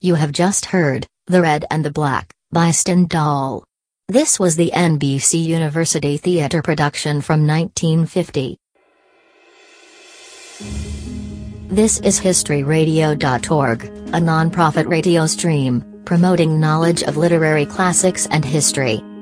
You have just heard The Red and the Black by Stendhal. This was the NBC University Theatre production from 1950. This is historyradio.org, a non-profit radio stream, promoting knowledge of literary classics and history.